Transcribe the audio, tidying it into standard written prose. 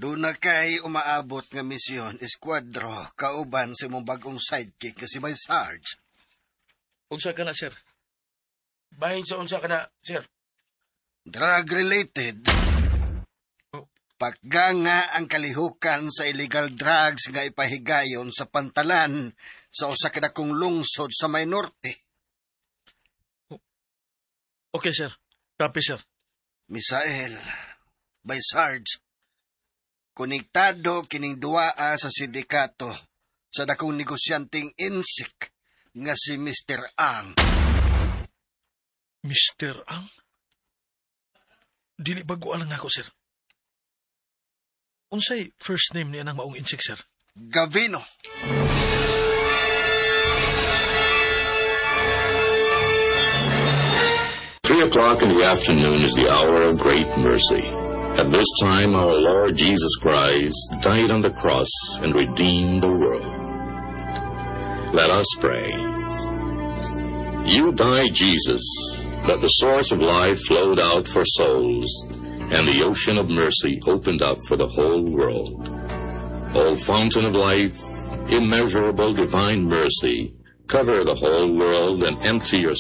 Doon na kay umaabot nga misyon, Esquadro, kauban sa mong bagong sidekick nga si May Sarge. Unsa ka na, sir? Bahin sa unsa ka na, sir? Drug-related. Oh. Pagganga ang kalihukan sa illegal drugs nga ipahigayon sa pantalan sa usa ka dakong lungsod sa may norte. Okay, sir. Copy, sir. Misael, May Sarge, konektado kining duaa sa sindikato sa dakong negosyanteng insik nga si Mr. Ang. Mr. Ang? Dili baguan lang ako, sir. Unsay first name niya ng maong insik, sir? Gavino. O'clock in the afternoon is the hour of great mercy. At this time, our Lord Jesus Christ died on the cross and redeemed the world. Let us pray. You died, Jesus, that the source of life flowed out for souls, and the ocean of mercy opened up for the whole world. O fountain of life, immeasurable divine mercy, cover the whole world and empty your